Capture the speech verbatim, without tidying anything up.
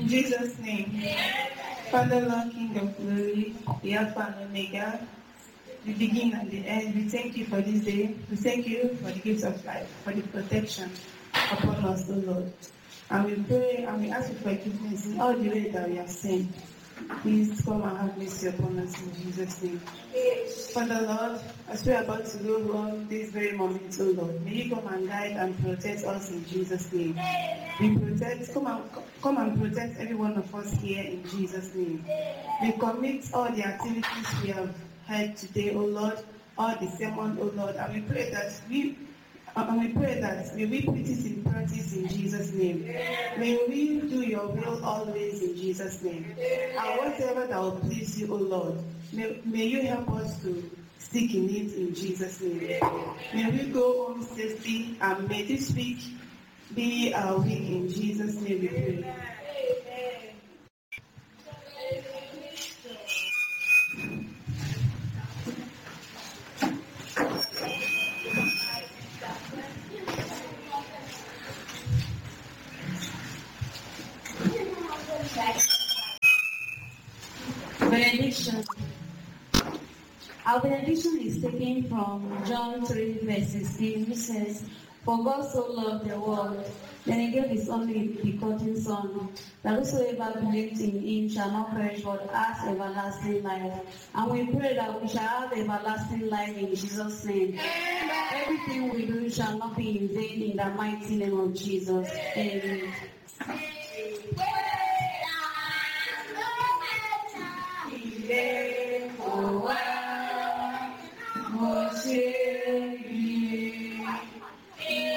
Jesus' name. Father, Lord, King of glory, the Alpha and Omega, the beginning and the end, we thank you for this day. We thank you for the gift of life, for the protection upon us, O Lord. And we pray and we ask for forgiveness in all the way that we have sinned. Please come and have mercy upon us in Jesus' name. Father Lord, as we are about to go on this very moment, O Lord, may you come and guide and protect us in Jesus' name. We protect, come and come and protect every one of us here in Jesus' name. We commit all the activities we have had today, O Lord, all the sermon, O Lord, and we pray that we and we pray that may we put it in practice in Jesus' name. May we do your will always in Jesus' name. And whatever that will please you, O Lord, may, may you help us to stick in it in Jesus' name. May we go home safely and may this week be our week in Jesus' name we pray. Benediction. Our benediction is taken from John three, verse sixteen, which says, "For God so loved the world, then he gave his only begotten Son, that whosoever believes in him shall not perish but has everlasting life." And we pray that we shall have everlasting life in Jesus' name. Everything we do shall not be in vain in the mighty name of Jesus. Amen. Ilé kò wá, mo ṣe